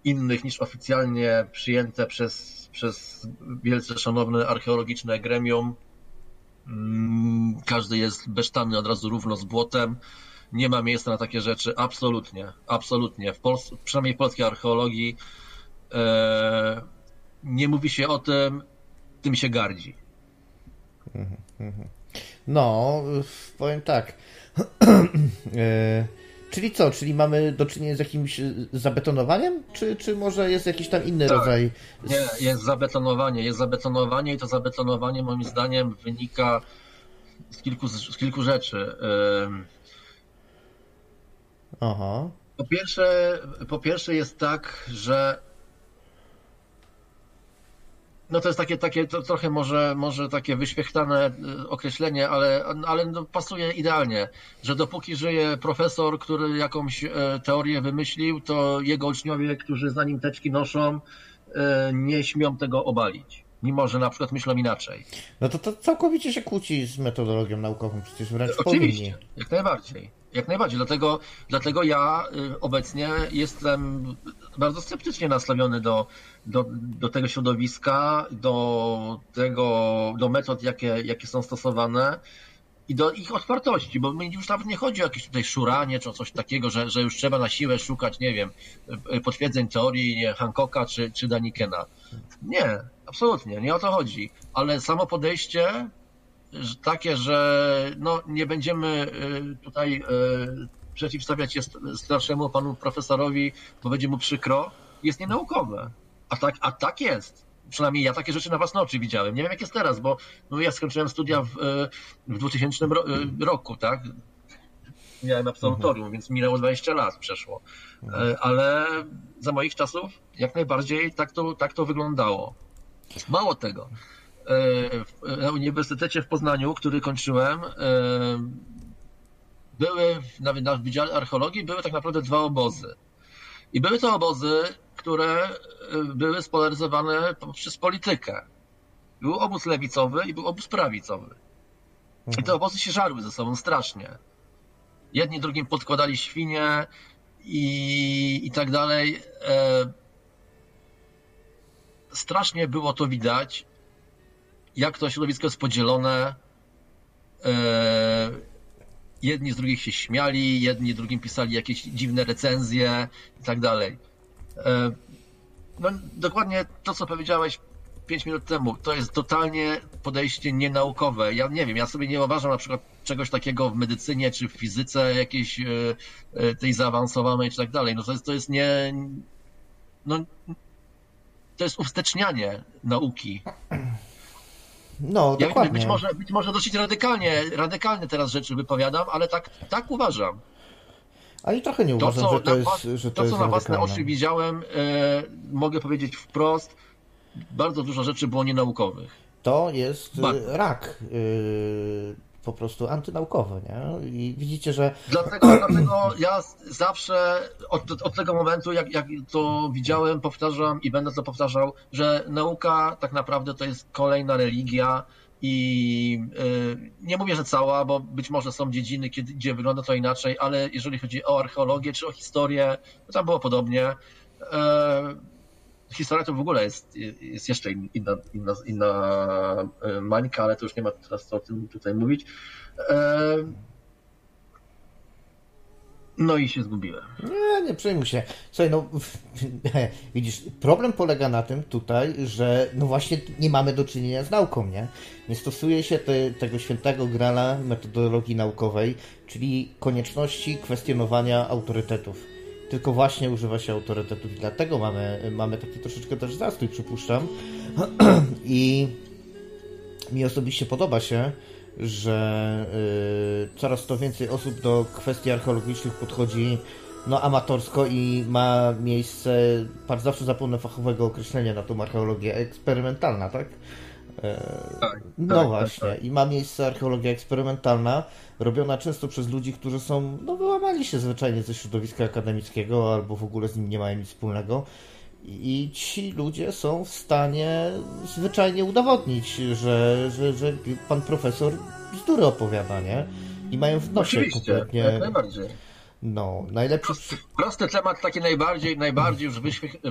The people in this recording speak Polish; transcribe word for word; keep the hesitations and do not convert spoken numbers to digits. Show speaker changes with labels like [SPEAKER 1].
[SPEAKER 1] innych niż oficjalnie przyjęte przez, przez wielce szanowne archeologiczne gremium. Każdy jest besztany od razu równo z błotem. Nie ma miejsca na takie rzeczy. Absolutnie. Absolutnie. W Pols- przynajmniej w polskiej archeologii e, nie mówi się o tym, tym się gardzi.
[SPEAKER 2] No, powiem tak. e, czyli co? Czyli mamy do czynienia z jakimś zabetonowaniem? Czy, czy może jest jakiś tam inny
[SPEAKER 1] tak.
[SPEAKER 2] rodzaj?
[SPEAKER 1] Nie, jest zabetonowanie. Jest zabetonowanie i to zabetonowanie moim zdaniem wynika z kilku, z kilku rzeczy.
[SPEAKER 2] Aha.
[SPEAKER 1] Po pierwsze, po pierwsze jest tak, że no to jest takie, takie to trochę może, może takie wyświechtane określenie, ale, ale no pasuje idealnie, że dopóki żyje profesor, który jakąś teorię wymyślił, to jego uczniowie, którzy za nim teczki noszą, nie śmią tego obalić. Mimo że na przykład myślą inaczej.
[SPEAKER 2] No to to całkowicie się kłóci z metodologią naukową, przecież wręcz
[SPEAKER 1] Oczywiście,
[SPEAKER 2] powinni.
[SPEAKER 1] jak najbardziej. Jak najbardziej. Dlatego, dlatego ja obecnie jestem bardzo sceptycznie nastawiony do, do, do tego środowiska, do tego, do metod, jakie, jakie są stosowane i do ich otwartości, bo już nawet nie chodzi o jakieś tutaj szuranie czy o coś takiego, że, że już trzeba na siłę szukać, nie wiem, potwierdzeń teorii nie, Hancocka czy, czy Danikena. Nie, absolutnie, nie o to chodzi. Ale samo podejście takie, że no, nie będziemy tutaj przeciwstawiać się starszemu panu profesorowi, bo będzie mu przykro, jest nienaukowe. A tak, a tak jest. Przynajmniej ja takie rzeczy na własne oczy widziałem. Nie wiem jak jest teraz, bo no, ja skończyłem studia w, w dwutysięcznym roku, tak? Miałem absolutorium, mhm. więc minęło dwadzieścia lat przeszło. Mhm. Ale za moich czasów jak najbardziej tak to, tak to wyglądało. Mało tego. Na Uniwersytecie w Poznaniu, który kończyłem, były, nawet na Wydziale Archeologii, były tak naprawdę dwa obozy. I były to obozy, które były spolaryzowane przez politykę. Był obóz lewicowy i był obóz prawicowy. I te obozy się żarły ze sobą strasznie. Jedni drugim podkładali świnie i, i tak dalej. Strasznie było to widać, jak to środowisko jest podzielone. Jedni z drugich się śmiali, jedni drugim pisali jakieś dziwne recenzje i tak dalej. No dokładnie to, co powiedziałeś pięć minut temu, to jest totalnie podejście nienaukowe. Ja nie wiem, ja sobie nie uważam na przykład czegoś takiego w medycynie czy w fizyce jakiejś tej zaawansowanej czy tak dalej. No to jest, to jest nie... No, to jest uwstecznianie nauki.
[SPEAKER 2] No,
[SPEAKER 1] ja
[SPEAKER 2] dokładnie.
[SPEAKER 1] Być może, być może dosyć radykalnie, radykalnie teraz rzeczy wypowiadam, ale tak, tak uważam.
[SPEAKER 2] Ale trochę nie
[SPEAKER 1] to,
[SPEAKER 2] uważam,
[SPEAKER 1] co
[SPEAKER 2] że to
[SPEAKER 1] na,
[SPEAKER 2] jest że To,
[SPEAKER 1] to
[SPEAKER 2] jest
[SPEAKER 1] co na własne
[SPEAKER 2] radykalne.
[SPEAKER 1] oczy widziałem, e, mogę powiedzieć wprost, bardzo dużo rzeczy było nienaukowych.
[SPEAKER 2] To jest
[SPEAKER 1] bardzo.
[SPEAKER 2] rak. Yy, po prostu antynaukowy, nie? I widzicie, że...
[SPEAKER 1] Dlatego, dlatego ja zawsze od, od tego momentu, jak, jak to widziałem, powtarzam i będę to powtarzał, że nauka tak naprawdę to jest kolejna religia i yy, nie mówię, że cała, bo być może są dziedziny, kiedy, gdzie wygląda to inaczej, ale jeżeli chodzi o archeologię czy o historię, to tam było podobnie. Yy, Historia to w ogóle jest, jest jeszcze inna, inna, inna mańka, ale to już nie ma teraz co o tym tutaj mówić. No i się zgubiłem.
[SPEAKER 2] Nie, nie przejmuj się. Słuchaj, no widzisz, problem polega na tym tutaj, że no właśnie nie mamy do czynienia z nauką, nie? Nie stosuje się te, tego świętego grala metodologii naukowej, czyli konieczności kwestionowania autorytetów. Tylko właśnie używa się autorytetów i dlatego mamy, mamy taki troszeczkę też zastój, przypuszczam. I mi osobiście podoba się, że y, coraz to więcej osób do kwestii archeologicznych podchodzi no, amatorsko i ma miejsce, patrz, zawsze zapomnę fachowego określenia na tą archeologię, eksperymentalna, tak?
[SPEAKER 1] Tak,
[SPEAKER 2] no
[SPEAKER 1] tak,
[SPEAKER 2] właśnie,
[SPEAKER 1] tak, tak.
[SPEAKER 2] I ma miejsce archeologia eksperymentalna, robiona często przez ludzi, którzy są, no wyłamali się zwyczajnie ze środowiska akademickiego albo w ogóle z nim nie mają nic wspólnego. I ci ludzie są w stanie zwyczajnie udowodnić, że, że, że pan profesor bzdury opowiada, nie? I mają w nosie
[SPEAKER 1] Oczywiście,
[SPEAKER 2] kompletnie...
[SPEAKER 1] jak najbardziej.
[SPEAKER 2] No, najlepszy...
[SPEAKER 1] Prosty temat, taki najbardziej, najbardziej już wyświech